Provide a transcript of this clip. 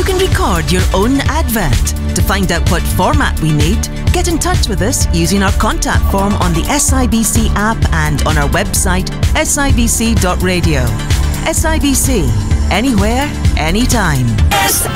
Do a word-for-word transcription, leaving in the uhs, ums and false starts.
You can record your own advert. To find out what format we need, get in touch with us using our contact form on the S I B C app and on our website S I B C dot radio. S I B C, anywhere, anytime.